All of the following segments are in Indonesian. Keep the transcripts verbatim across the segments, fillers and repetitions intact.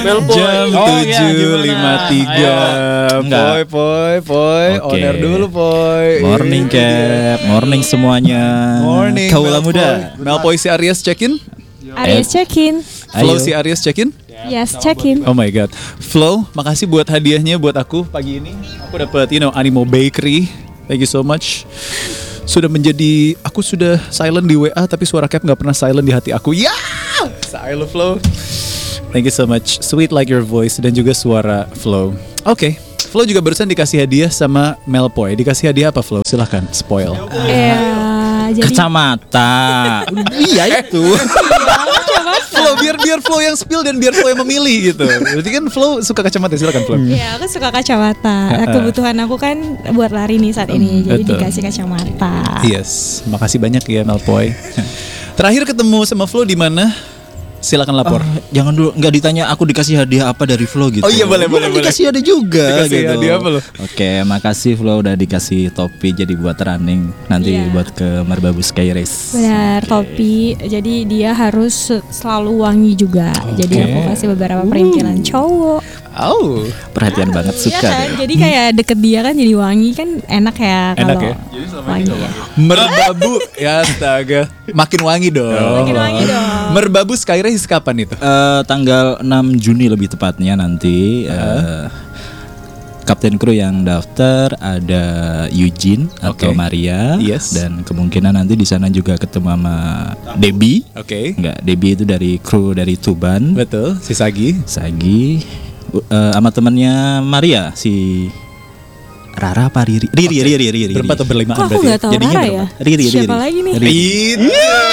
Melpoy. Jam Oh, tujuh lima puluh tiga. Poy, poy, poy. Oke. Owner dulu, poy. Morning Cap, morning semuanya. Morning. Kaula Melpoy. muda. Melpoy si Aries check-in. Aries check-in. Flo Ayo. si Aries check-in. Yes, check-in. Oh my god. Flo, makasih buat hadiahnya buat aku pagi ini. Aku dapat you know Animo Bakery. Thank you so much. Sudah menjadi, aku sudah silent di W A tapi suara Cap nggak pernah silent di hati aku. Ya, yeah! I love Flo. Thank you so much. Sweet like your voice dan juga suara Flo. Oke, okay. Flo juga barusan dikasih hadiah sama Melpoy. Dikasih hadiah apa Flo? Silahkan spoil. Ya, jadi Kacamata. Iya itu. Flo biar biar Flo yang spill dan biar Flo yang memilih gitu. Berarti kan Flo suka kacamata, silakan Flo. ya aku suka kacamata. Kebutuhan aku kan buat lari nih saat ini, jadi Betul. dikasih kacamata. Yes, makasih banyak ya Melpoy. Terakhir ketemu sama Flo di mana? Silakan lapor. Oh, jangan dulu, nggak ditanya aku dikasih hadiah apa dari Flo gitu. Oh iya, boleh, boleh, boleh. Dikasih hadiah juga. Dikasih gitu. hadiah apa lo? Oke, makasih Flo udah dikasih topi jadi buat running nanti Iya. buat ke Merbabu Sky Race. Benar, topi. Jadi dia harus selalu wangi juga. Jadi aku kasih beberapa perintilan cowok. Oh, Perhatian banget, Iya suka. kan? deh. Jadi kayak deket dia kan jadi wangi kan enak ya Enak kalau ya? wangi ya. Merbabu ya astaga. Makin wangi dong. Makin wangi dong. Merbabu Sky Race kapan itu? Eh, tanggal enam Juni lebih tepatnya nanti. eh, Kapten kru yang daftar ada Eugene atau Oke. Maria, Yes. dan kemungkinan nanti di sana juga ketemu sama Debbie. Oke. Enggak, Debbie itu dari kru dari Tuban. Betul, si Sagi. Sagi eh, sama temannya Maria si Rara apa Riri? Riri, Riri, Riri, Riri. Berempat atau berlimaan Kok aku berarti? nggak tahu Jadinya Rara ya? berempat. Riri, Riri. Siapa lagi nih? Riri. Itu.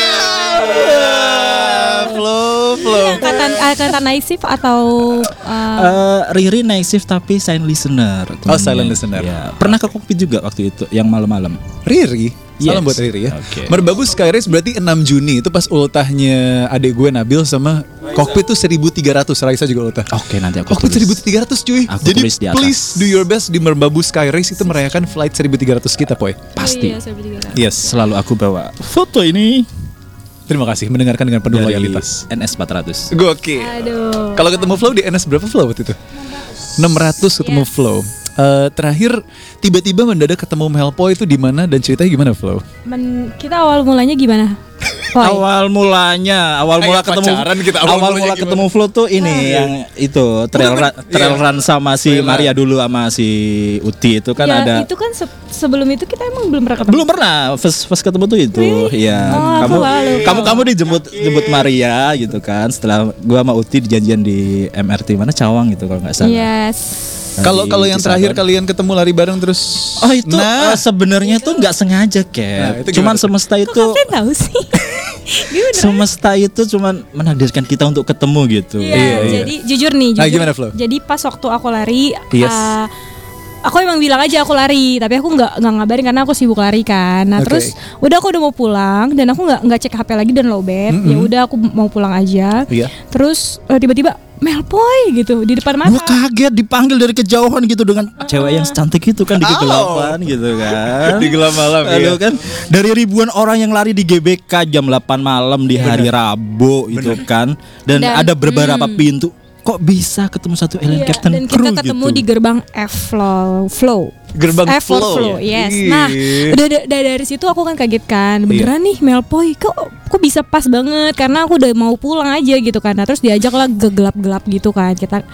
Flo, Flo. Angkatan angkatan night shift atau uh, Eh, Riri night shift tapi silent listener. Oh, temennya. silent listener. Ya. Pernah ke kokpit juga waktu itu yang malam-malam. Riri. Salam Yes. buat Riri ya. Oke. Merbabu Sky Race berarti enam Juni. Itu pas ultahnya adik gue Nabil sama kokpit tuh seribu tiga ratus. Raisa juga ultah. Oke, nanti aku Kokpit tulis. seribu tiga ratus cuy. Aku Jadi tulis di atas. please do your best di Merbabu Sky Race itu merayakan flight seribu tiga ratus kita, Poy. Pasti. Iya, saya beli juga. Yes. Selalu aku bawa foto ini Terima kasih mendengarkan dengan penuh dari loyalitas. N S empat ratus. Gokil. Aduh. Kalau ketemu Flow di N S berapa Flow waktu itu? enam ratus ketemu Yes. Flow. Eh, terakhir tiba-tiba mendadak ketemu Melpoy itu di mana dan ceritanya gimana Flow? Men, kita awal mulanya gimana? Poy. Awal mulanya, awal mula Kayak ketemu pacaran kita, awal awal, mulanya mula ketemu Flo tuh ini yang itu trail run, trail run sama si Trail run. Maria dulu sama si Uti itu kan ya, ada. itu kan se- sebelum itu kita emang belum pernah ketemu. Belum pernah first, first ketemu tuh itu. Iya. Oh, aku kamu malu. kamu kamu dijemput jemput Maria gitu kan. Setelah gua sama Uti dijanjian di M R T mana Cawang gitu kalau nggak salah. Yes. Nah, Kalau di kalau yang terakhir Cisadon. kalian ketemu lari bareng terus Oh itu Nah, eh, sebenarnya tuh nggak sengaja Kat. Nah, itu Cuman gimana? semesta Kok itu kalian tahu sih? Dia beneran. semesta itu cuman menakdirkan kita untuk ketemu gitu. Iya, Iya, iya. jadi jujur nih, Ah, jujur. gimana, Flo? Jadi pas waktu aku lari, Yes. uh, aku emang bilang aja aku lari, tapi aku nggak nggak ngabarin karena aku sibuk lari kan. Nah Oke. terus udah aku udah mau pulang dan aku nggak nggak cek H P lagi dan lowbat. Ya udah aku mau pulang aja. Iya. Terus uh, tiba-tiba Melpoy gitu di depan mata. Gue kaget dipanggil dari kejauhan gitu dengan cewek yang secantik itu kan di Oh. kegelapan gitu kan. Di gelap malam, Lalu iya. kan dari ribuan orang yang lari di G B K jam delapan malam di hari Rabu itu kan. Dan, Dan, ada beberapa pintu. Kok bisa ketemu satu alien Iya, captain dan crew kita ketemu gitu. di gerbang F flow, flow. Gerbang F for Flow. flow, yes. Ih. Nah, udah da- da- dari situ aku kan kaget kan, beneran nih Melpoy, kok kok bisa pas banget karena aku udah mau pulang aja gitu kan. Nah, terus diajak lah ke gelap-gelap gitu kan kita.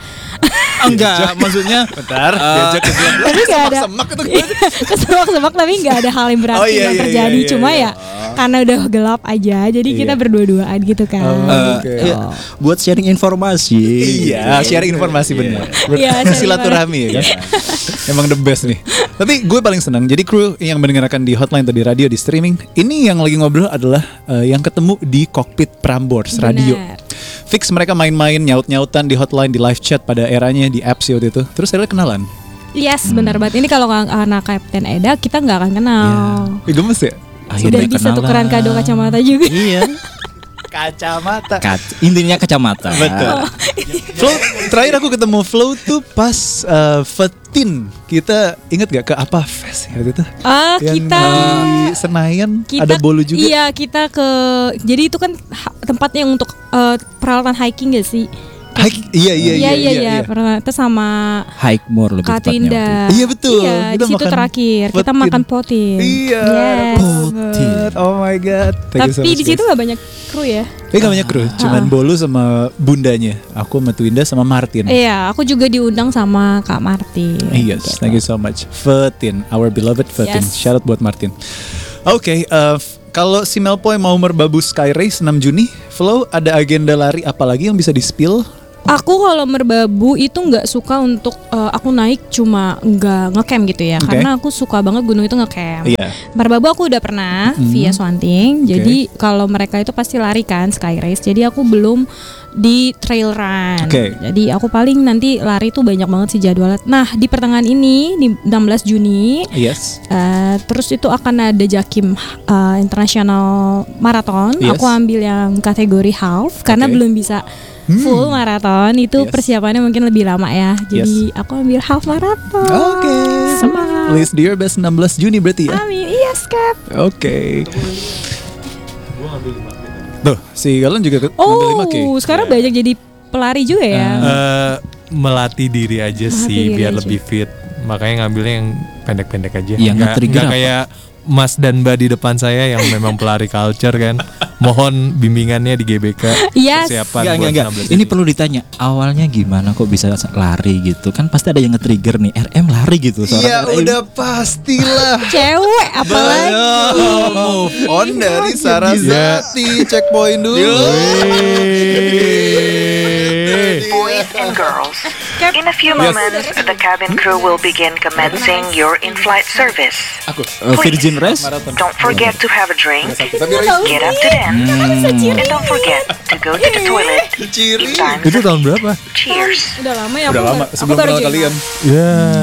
Enggak, maksudnya Bentar, Eh, diajak ke gelap. Tapi nggak ada Semak itu kesemak-semak tapi nggak ada hal yang berarti Oh, iya, yang iya, terjadi. iya, iya, Cuma iya. ya karena udah gelap aja, jadi kita Iya. berdua-duaan gitu kan. eh, Oke. ya, buat sharing informasi. Iya, sharing informasi benar. Iya, sharing Silaturahmi ya. Emang the best nih. Tapi gue paling senang. Jadi kru yang mendengarkan di hotline atau di radio di streaming, ini yang lagi ngobrol adalah eh, yang ketemu di kokpit Prambors radio. Benar. Fix mereka main-main nyaut-nyautan di hotline, di live chat pada eranya di apps waktu itu. Terus akhirnya kenalan. Yes, benar banget. Ini kalau nggak anak Kapten Eda kita nggak akan kenal. Ya, gemes ya? Sudah bisa tukeran kado kacamata juga. Iya. Kacamata. Kac- intinya kacamata. Betul. Flow, terakhir aku ketemu Flow tuh pas uh, Fetin. Kita inget gak ke apa fest ya waktu itu? Ah, Yang kita di Senayan kita ada bolu juga. Iya, kita ke jadi itu kan ha- tempatnya untuk eh, peralatan hiking gak sih? Hike, iya iya Iya iya iya pernah. Terus sama Hike more lebih Kak tepatnya. Twinda. waktu Iya, betul. Iya, Kita di situ makan terakhir kita potin. makan potin. Iya. Yes. Potin. Oh my god. Thank you so Tapi much, di situ guys. nggak banyak kru ya. Tapi gak banyak kru, cuman Bolu sama bundanya. Aku sama Twinda sama Martin. Iya, aku juga diundang sama Kak Martin. Yes, thank you so much. Fatin, our beloved Fatin. Yes. Shout out buat Martin. Oke, uh, f- kalau si Melpoy mau merbabu Sky Race enam Juni, Flow ada agenda lari apa lagi yang bisa di-spill? Aku kalau merbabu itu nggak suka untuk uh, aku naik cuma nggak ngecamp gitu ya, Oke. karena aku suka banget gunung itu ngecamp. Iya. Merbabu aku udah pernah via Swanting. Jadi kalau mereka itu pasti lari kan Sky Race. Jadi aku belum di trail run. Oke. Jadi aku paling nanti lari tuh banyak banget sih jadwalnya. Nah, di pertengahan ini di enam belas Juni Yes. Uh, terus itu akan ada Jakim uh, International Marathon. Yes. Aku ambil yang kategori half karena Oke. belum bisa full marathon. Itu Yes. persiapannya mungkin lebih lama ya. Jadi aku ambil half marathon. Oke. Semangat. Please do your best enam belas Juni berarti ya. Amin. Iya, Skep. Oke. Tuh, si Galen juga ke- ngambil lima K. Oh, sekarang banyak jadi pelari juga ya. Eh, melatih diri aja Melatih sih diri biar aja. lebih fit. Makanya ngambilnya yang pendek-pendek aja. Yang Nggak- nge-trigger nggak apa? kayak Mas dan Mbak di depan saya yang memang pelari culture kan. Mohon bimbingannya di G B K. Yes. Persiapan Enggak, buat enggak, enggak. enam belas Ini Juni. perlu ditanya, awalnya gimana kok bisa lari gitu? Kan pasti ada yang nge-trigger nih, R M lari gitu. seorang Ya R M. udah pastilah. Cewek apalagi. Ayo, move on dari Sarasvati. Checkpoint dulu. Boys and girls, in a few moments, the cabin crew will begin commencing your in-flight service. Aku. Uh, Virgin Race? Don't forget to have a drink, Tapi Rais, get up to dance, and don't forget to go to the toilet ciri. each time. Itu tahun berapa? Cheers. Udah lama ya Udah aku lama baru- sebelum aku baru kenal join. kalian. Ya.